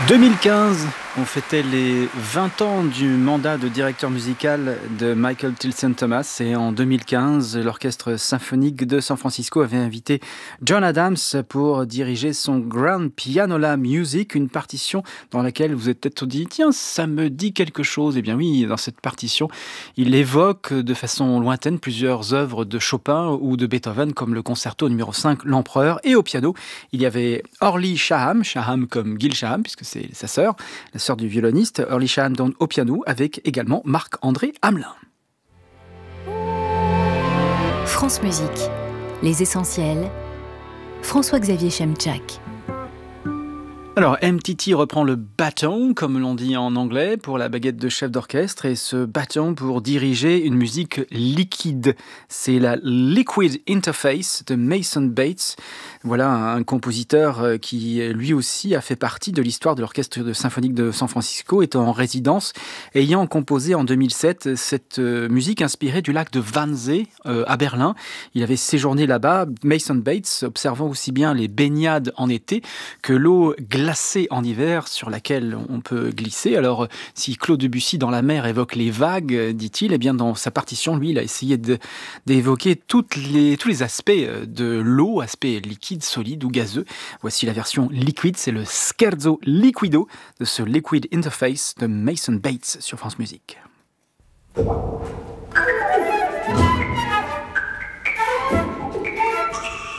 2015, on fêtait les 20 ans du mandat de directeur musical de Michael Tilson Thomas et en 2015, l'Orchestre symphonique de San Francisco avait invité John Adams pour diriger son Grand Pianola Music, une partition dans laquelle vous êtes peut-être dit « Tiens, ça me dit quelque chose ». Eh bien oui, dans cette partition, il évoque de façon lointaine plusieurs œuvres de Chopin ou de Beethoven comme le concerto numéro 5, L'Empereur, et au piano, il y avait Orly Shaham, Shaham comme Gil Shaham puisque c'est sa sœur, la sœur du violoniste, Orly Shaham donc au piano, avec également Marc-André Hamelin. France Musique, les essentiels, François-Xavier Chemchak. Alors, MTT reprend le bâton, comme l'on dit en anglais, pour la baguette de chef d'orchestre, et ce bâton pour diriger une musique liquide. C'est la Liquid Interface de Mason Bates. Voilà un compositeur qui, lui aussi, a fait partie de l'histoire de l'Orchestre symphonique de San Francisco, étant en résidence, ayant composé en 2007 cette musique inspirée du lac de Wannsee à Berlin. Il avait séjourné là-bas, Mason Bates, observant aussi bien les baignades en été que l'eau glacée en hiver sur laquelle on peut glisser. Alors, si Claude Debussy dans la mer évoque les vagues, dit-il, eh bien dans sa partition, lui, il a essayé d'évoquer tous les aspects de l'eau, aspects liquides, solides ou gazeux. Voici la version liquide, c'est le Scherzo Liquido de ce Liquid Interface de Mason Bates sur France Musique.